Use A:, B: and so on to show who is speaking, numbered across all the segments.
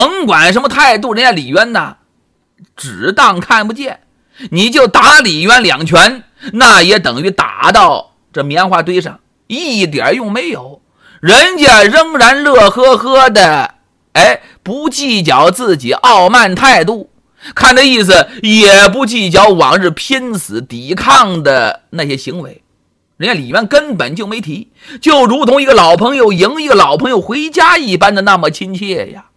A: 甭管什么态度，人家李渊呐只当看不见，你就打李渊2拳，那也等于打到这棉花堆上，一点用没有。人家仍然乐呵呵的，不计较自己傲慢态度，看这意思也不计较往日拼死抵抗的那些行为。人家李渊根本就没提，就如同一个老朋友迎一个老朋友回家一般的那么亲切呀。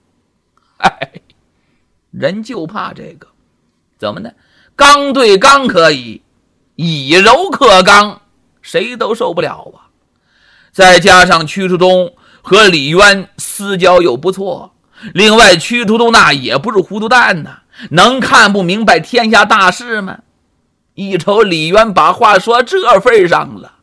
A: 人就怕这个，怎么呢？刚对刚可以，以柔克刚，谁都受不了啊。再加上屈突东和李渊私交又不错，另外屈突东那也不是糊涂蛋呐，能看不明白天下大事吗？一瞅李渊把话说这份上了，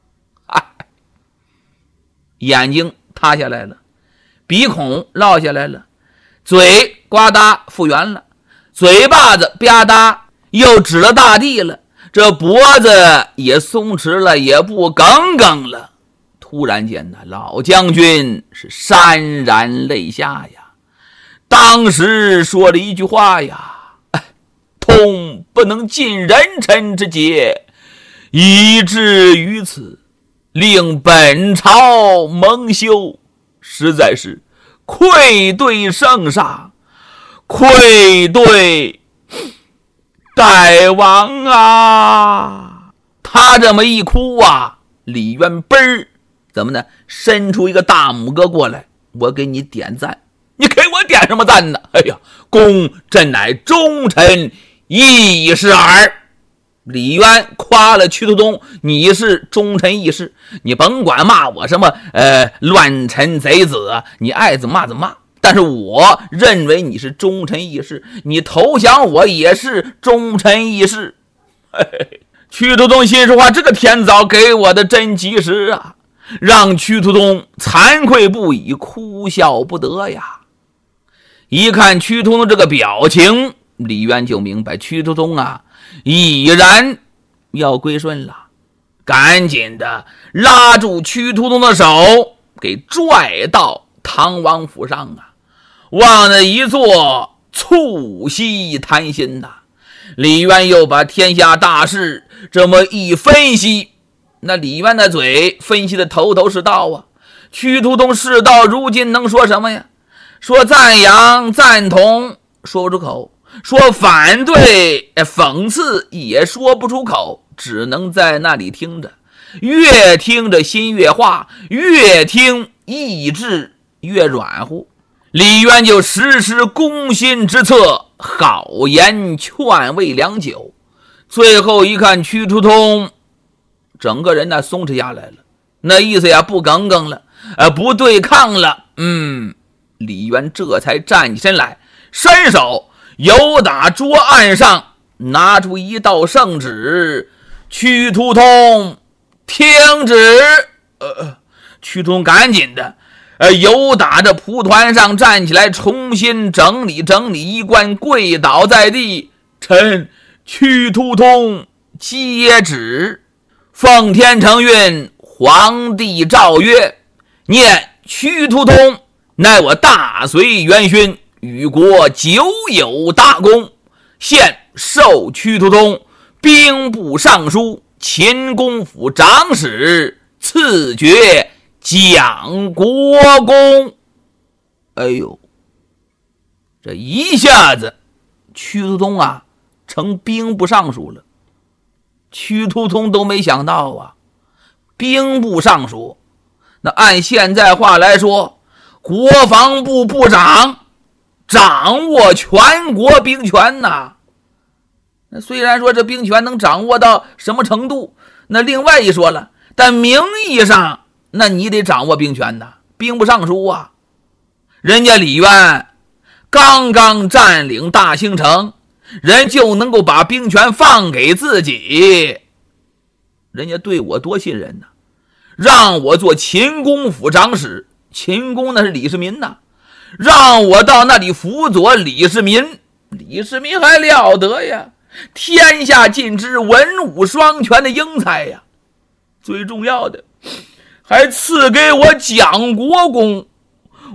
A: 眼睛塌下来了，鼻孔落下来了，嘴呱嗒复原了，嘴巴子吧嗒又指了大地了，这脖子也松弛了，也不耿耿了。突然间呢，老将军是潸然泪下呀，当时说了一句话呀：痛不能尽人臣之节，以至于此，令本朝蒙羞，实在是愧对圣上，愧对大王啊！他这么一哭啊，李渊嘣儿怎么呢？伸出一个大拇哥过来，我给你点赞。你给我点什么赞呢？哎呀，公朕乃忠臣义士耳。李渊夸了屈突东，你是忠臣义士，你甭管骂我什么乱臣贼子，你爱怎么骂怎么骂，但是我认为你是忠臣义士，你投降我也是忠臣义士。屈突东心说话，这个天早给我的真及时啊，让屈突东惭愧不已，哭笑不得呀。一看屈突东这个表情，李渊就明白屈突东啊已然要归顺了，赶紧的拉住屈突东的手，给拽到唐王府上啊，往那一坐，促膝谈心呐。李渊又把天下大事这么一分析，那李渊的嘴分析的头头是道啊。屈突东事到如今能说什么呀？说赞扬赞同说不出口，说反对讽刺也说不出口，只能在那里听着，越听着心越化，越听意志越软乎。李渊就时时攻心之策，好言劝慰良久。最后一看屈突东整个人呢松弛下来了，那意思呀不耿耿了，不对抗了。李渊这才站起身来，伸手由打桌案上拿出一道圣旨，屈突通听旨。屈突通赶紧的由打着蒲团上站起来，重新整理整理衣冠，跪倒在地。臣屈突通接旨。奉天承运，皇帝诏曰：念屈突通乃我大隋元勋，与国久有大功，现授屈突通兵部尚书、秦公府长史，赐爵蒋国公。哎呦，这一下子屈突通啊成兵部尚书了。屈突通都没想到啊，兵部尚书，那按现在话来说，国防部部长，掌握全国兵权呐。那虽然说这兵权能掌握到什么程度，那另外一说了，但名义上那你得掌握兵权呐，兵部尚书啊。人家李渊刚刚占领大兴城，人就能够把兵权放给自己，人家对我多信任呐，让我做秦公府长史，秦公那是李世民呐，让我到那里辅佐李世民，李世民还了得呀，天下尽知文武双全的英才呀，最重要的还赐给我蒋国公，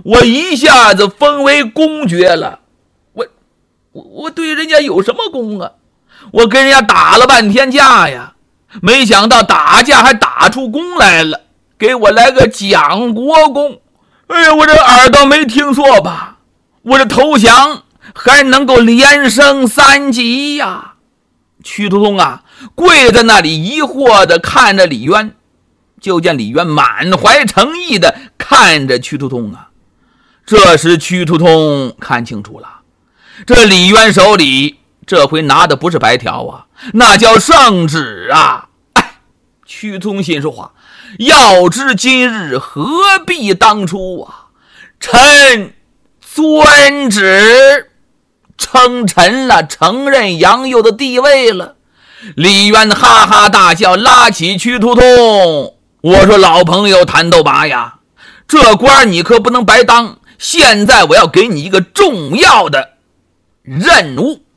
A: 我一下子封为公爵了。我对人家有什么功啊？我跟人家打了半天架呀，没想到打架还打出功来了，给我来个蒋国公。哎呀，我这耳朵没听错吧？我这投降还能够连升3级呀！屈突通啊，跪在那里疑惑的看着李渊，就见李渊满怀诚意的看着屈突通啊。这时屈突通看清楚了，这李渊手里这回拿的不是白条啊，那叫圣旨啊！屈突通心说话，要知今日何必当初啊！臣遵旨，称臣了，承认杨佑的地位了。李渊哈哈大笑，拉起屈突通，我说老朋友谭斗拔呀，这官你可不能白当，现在我要给你一个重要的任务。